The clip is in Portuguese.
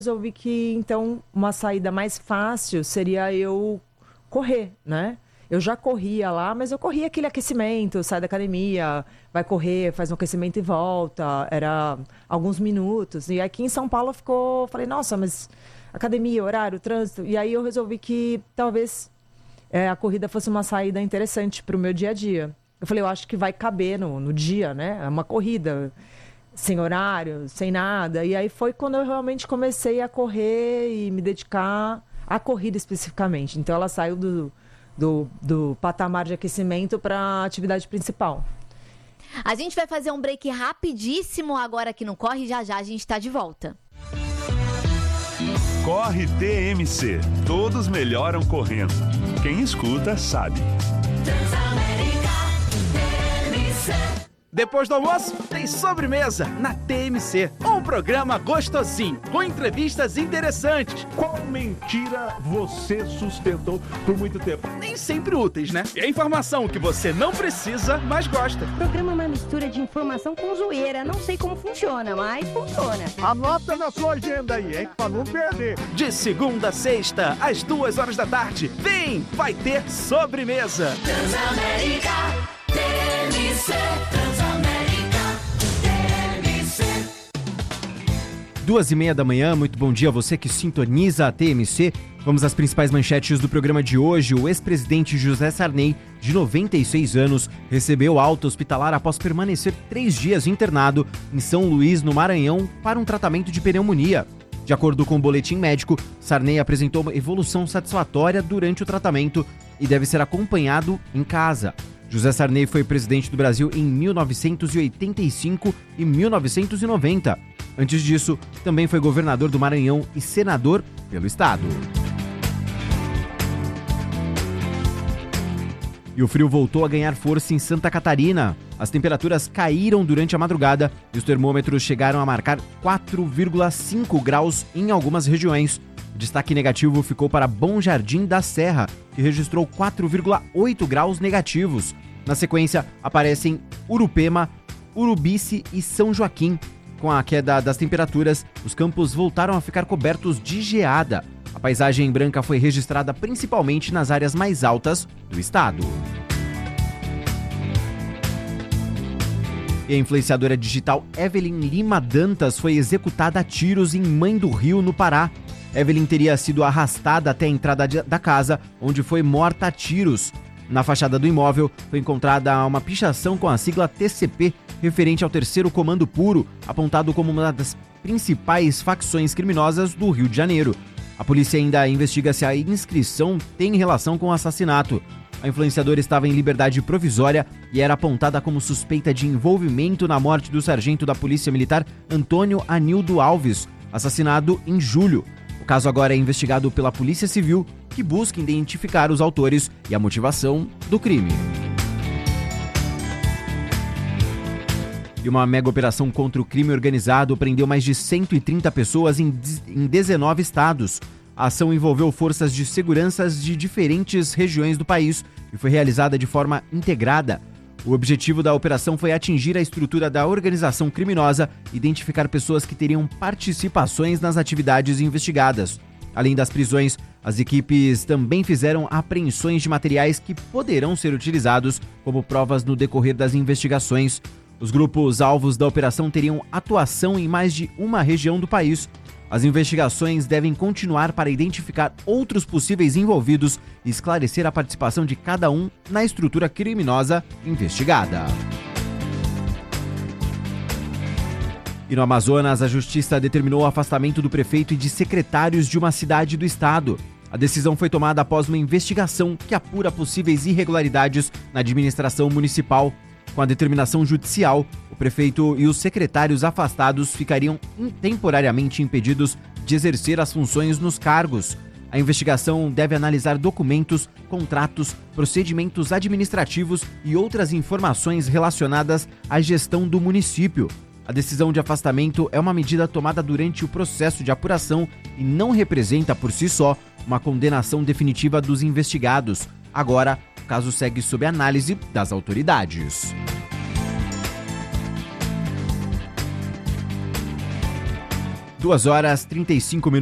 resolvi que, então, uma saída mais fácil seria eu correr, né? Eu já corria lá, mas eu corria aquele aquecimento, sai da academia, vai correr, faz um aquecimento e volta, era alguns minutos. E aqui em São Paulo falei, nossa, mas academia, horário, trânsito. E aí eu resolvi que talvez a corrida fosse uma saída interessante para o meu dia a dia. Eu falei, eu acho que vai caber no dia, né? É uma corrida sem horário, sem nada. E aí foi quando eu realmente comecei a correr e me dedicar à corrida especificamente. Então ela saiu do patamar de aquecimento para a atividade principal. A gente vai fazer um break rapidíssimo agora aqui no Corre, já a gente está de volta. Corre TMC, todos melhoram correndo. Quem escuta sabe. Depois do almoço, tem sobremesa na TMC. Um programa gostosinho, com entrevistas interessantes. Qual mentira você sustentou por muito tempo? Nem sempre úteis, né? E a informação que você não precisa, mas gosta. O programa é uma mistura de informação com zoeira. Não sei como funciona, mas funciona. Anota na sua agenda aí, hein? Pra não perder. De segunda a sexta, às 2h da tarde. Vem, vai ter sobremesa. Transamérica, TMC, Transamérica, TMC. 2h30 da manhã, muito bom dia a você que sintoniza a TMC. Vamos às principais manchetes do programa de hoje. O ex-presidente José Sarney, de 96 anos, recebeu alta hospitalar após permanecer 3 dias internado em São Luís, no Maranhão, para um tratamento de pneumonia. De acordo com o boletim médico, Sarney apresentou uma evolução satisfatória durante o tratamento e deve ser acompanhado em casa. José Sarney foi presidente do Brasil em 1985 e 1990. Antes disso, também foi governador do Maranhão e senador pelo estado. E o frio voltou a ganhar força em Santa Catarina. As temperaturas caíram durante a madrugada e os termômetros chegaram a marcar 4,5 graus em algumas regiões. O destaque negativo ficou para Bom Jardim da Serra, que registrou 4,8 graus negativos. Na sequência, aparecem Urupema, Urubici e São Joaquim. Com a queda das temperaturas, os campos voltaram a ficar cobertos de geada. A paisagem branca foi registrada principalmente nas áreas mais altas do estado. E a influenciadora digital Evelyn Lima Dantas foi executada a tiros em Mãe do Rio, no Pará. Evelyn teria sido arrastada até a entrada da casa, onde foi morta a tiros. Na fachada do imóvel foi encontrada uma pichação com a sigla TCP, referente ao 3º Comando Puro, apontado como uma das principais facções criminosas do Rio de Janeiro. A polícia ainda investiga se a inscrição tem relação com o assassinato. A influenciadora estava em liberdade provisória e era apontada como suspeita de envolvimento na morte do sargento da Polícia Militar Antônio Anildo Alves, assassinado em julho. O caso agora é investigado pela Polícia Civil, que busca identificar os autores e a motivação do crime. E uma mega operação contra o crime organizado prendeu mais de 130 pessoas em 19 estados. A ação envolveu forças de segurança de diferentes regiões do país e foi realizada de forma integrada. O objetivo da operação foi atingir a estrutura da organização criminosa e identificar pessoas que teriam participações nas atividades investigadas. Além das prisões, as equipes também fizeram apreensões de materiais que poderão ser utilizados como provas no decorrer das investigações. Os grupos alvos da operação teriam atuação em mais de uma região do país. As investigações devem continuar para identificar outros possíveis envolvidos e esclarecer a participação de cada um na estrutura criminosa investigada. E no Amazonas, a Justiça determinou o afastamento do prefeito e de secretários de uma cidade do estado. A decisão foi tomada após uma investigação que apura possíveis irregularidades na administração municipal. Com a determinação judicial, o prefeito e os secretários afastados ficariam temporariamente impedidos de exercer as funções nos cargos. A investigação deve analisar documentos, contratos, procedimentos administrativos e outras informações relacionadas à gestão do município. A decisão de afastamento é uma medida tomada durante o processo de apuração e não representa por si só uma condenação definitiva dos investigados. Agora, o caso segue sob análise das autoridades. 2 horas 35 minutos.